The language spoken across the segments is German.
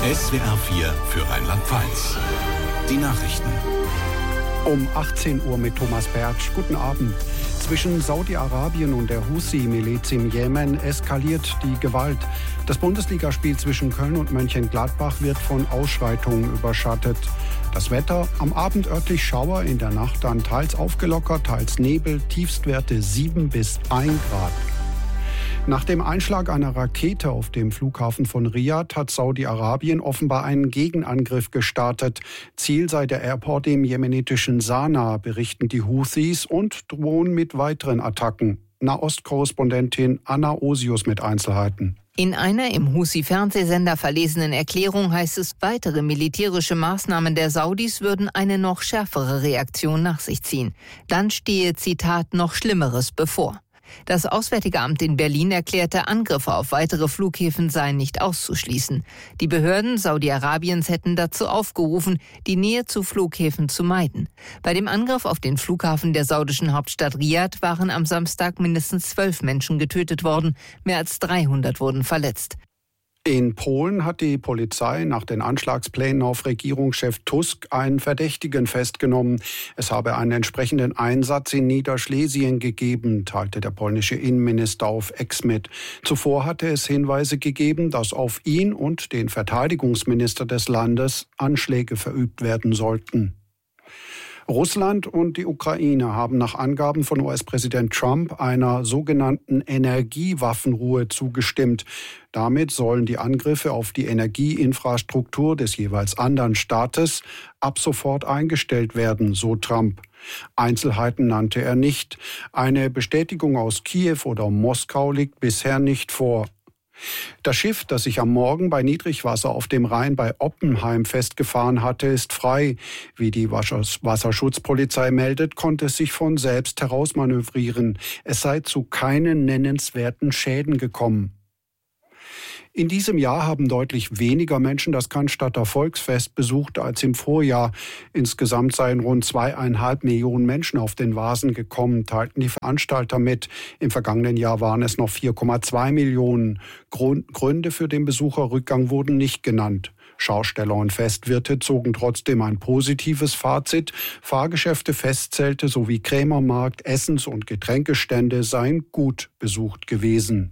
SWR 4 für Rheinland-Pfalz. Die Nachrichten. Um 18 Uhr mit Thomas Bertsch. Guten Abend. Zwischen Saudi-Arabien und der Husi-Miliz im Jemen eskaliert die Gewalt. Das Bundesligaspiel zwischen Köln und Mönchengladbach wird von Ausschreitungen überschattet. Das Wetter: am Abend örtlich Schauer, in der Nacht dann teils aufgelockert, teils Nebel, Tiefstwerte 7 bis 1 Grad. Nach dem Einschlag einer Rakete auf dem Flughafen von Riad hat Saudi-Arabien offenbar einen Gegenangriff gestartet. Ziel sei der Airport im jemenitischen Sanaa, berichten die Houthis und drohen mit weiteren Attacken. Nahost-Korrespondentin Anna Osius mit Einzelheiten. In einer im Husi-Fernsehsender verlesenen Erklärung heißt es, weitere militärische Maßnahmen der Saudis würden eine noch schärfere Reaktion nach sich ziehen. Dann stehe, Zitat, noch Schlimmeres bevor. Das Auswärtige Amt in Berlin erklärte, Angriffe auf weitere Flughäfen seien nicht auszuschließen. Die Behörden Saudi-Arabiens hätten dazu aufgerufen, die Nähe zu Flughäfen zu meiden. Bei dem Angriff auf den Flughafen der saudischen Hauptstadt Riad waren am Samstag mindestens 12 Menschen getötet worden, mehr als 300 wurden verletzt. In Polen hat die Polizei nach den Anschlagsplänen auf Regierungschef Tusk einen Verdächtigen festgenommen. Es habe einen entsprechenden Einsatz in Niederschlesien gegeben, teilte der polnische Innenminister auf X mit. Zuvor hatte es Hinweise gegeben, dass auf ihn und den Verteidigungsminister des Landes Anschläge verübt werden sollten. Russland und die Ukraine haben nach Angaben von US-Präsident Trump einer sogenannten Energiewaffenruhe zugestimmt. Damit sollen die Angriffe auf die Energieinfrastruktur des jeweils anderen Staates ab sofort eingestellt werden, so Trump. Einzelheiten nannte er nicht. Eine Bestätigung aus Kiew oder Moskau liegt bisher nicht vor. Das Schiff, das sich am Morgen bei Niedrigwasser auf dem Rhein bei Oppenheim festgefahren hatte, ist frei. Wie die Wasserschutzpolizei meldet, konnte es sich von selbst herausmanövrieren. Es sei zu keinen nennenswerten Schäden gekommen. In diesem Jahr haben deutlich weniger Menschen das Cannstatter Volksfest besucht als im Vorjahr. Insgesamt seien rund 2,5 Millionen Menschen auf den Vasen gekommen, teilten die Veranstalter mit. Im vergangenen Jahr waren es noch 4,2 Millionen. Gründe für den Besucherrückgang wurden nicht genannt. Schausteller und Festwirte zogen trotzdem ein positives Fazit. Fahrgeschäfte, Festzelte sowie Krämermarkt, Essens- und Getränkestände seien gut besucht gewesen.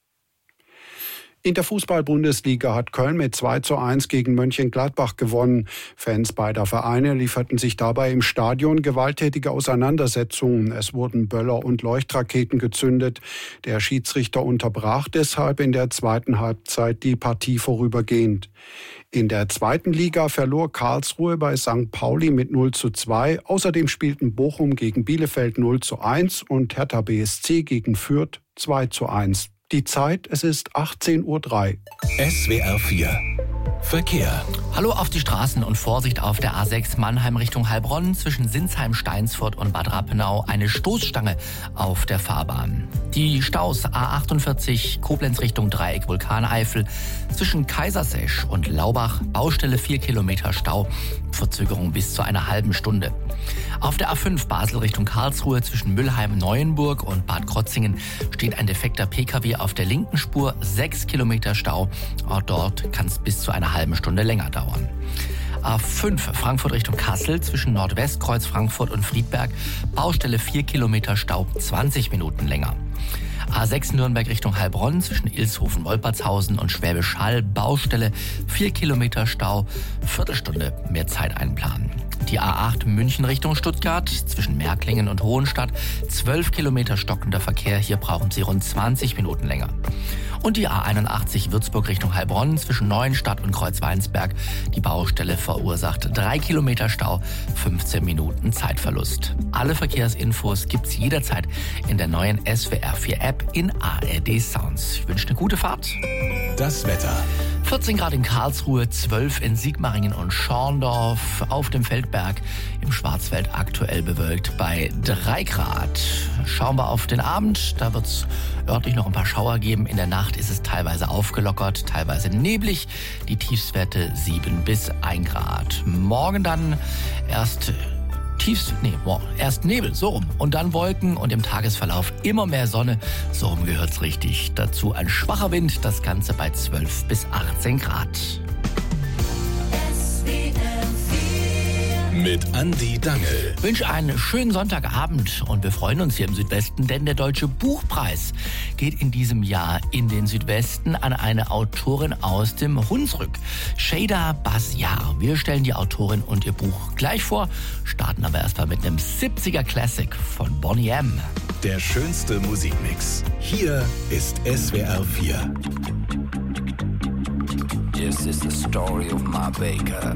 In der Fußball-Bundesliga hat Köln mit 2:1 gegen Mönchengladbach gewonnen. Fans beider Vereine lieferten sich dabei im Stadion gewalttätige Auseinandersetzungen. Es wurden Böller und Leuchtraketen gezündet. Der Schiedsrichter unterbrach deshalb in der zweiten Halbzeit die Partie vorübergehend. In der zweiten Liga verlor Karlsruhe bei St. Pauli mit 0:2. Außerdem spielten Bochum gegen Bielefeld 0:1 und Hertha BSC gegen Fürth 2:1. Die Zeit, es ist 18:03 Uhr. SWR 4 Verkehr. Hallo auf die Straßen und Vorsicht auf der A6 Mannheim Richtung Heilbronn zwischen Sinsheim, Steinsfurt und Bad Rappenau eine Stoßstange auf der Fahrbahn. Die Staus A48 Koblenz Richtung Dreieck Vulkaneifel zwischen Kaisersesch und Laubach, Baustelle 4 Kilometer Stau, Verzögerung bis zu einer halben Stunde. Auf der A5 Basel Richtung Karlsruhe zwischen Müllheim-Neuenburg und Bad Krotzingen steht ein defekter Pkw auf der linken Spur, 6 Kilometer Stau. Auch dort kann es bis zu einer halben Stunde länger dauern. A5 Frankfurt Richtung Kassel zwischen Nordwestkreuz Frankfurt und Friedberg, Baustelle 4 Kilometer Stau, 20 Minuten länger. A6 Nürnberg Richtung Heilbronn zwischen Ilshofen-Wolpertshausen und Schwäbisch Hall, Baustelle 4 Kilometer Stau, Viertelstunde mehr Zeit einplanen. Die A8 München Richtung Stuttgart zwischen Märklingen und Hohenstadt, 12 Kilometer stockender Verkehr, hier brauchen Sie rund 20 Minuten länger. Und die A81 Würzburg Richtung Heilbronn zwischen Neuenstadt und Kreuzweinsberg. Die Baustelle verursacht 3 Kilometer Stau, 15 Minuten Zeitverlust. Alle Verkehrsinfos gibt's jederzeit in der neuen SWR 4 App in ARD Sounds. Ich wünsche eine gute Fahrt. Das Wetter. 14 Grad in Karlsruhe, 12 in Sigmaringen und Schorndorf, auf dem Feldberg im Schwarzwald aktuell bewölkt bei 3 Grad. Schauen wir auf den Abend, da wird es örtlich noch ein paar Schauer geben. In der Nacht ist es teilweise aufgelockert, teilweise neblig, die Tiefstwerte 7 bis 1 Grad. Morgen dann erst Nebel, so rum. Und dann Wolken und im Tagesverlauf immer mehr Sonne. So rum gehört's richtig. Dazu ein schwacher Wind, das Ganze bei 12 bis 18 Grad. Mit Andi Dangel. Ich wünsche einen schönen Sonntagabend und wir freuen uns hier im Südwesten, denn der Deutsche Buchpreis geht in diesem Jahr in den Südwesten an eine Autorin aus dem Hunsrück, Şeyda Basyar. Wir stellen die Autorin und ihr Buch gleich vor, starten aber erstmal mit einem 70er Classic von Boney M. Der schönste Musikmix. Hier ist SWR 4. This is the story of my baker.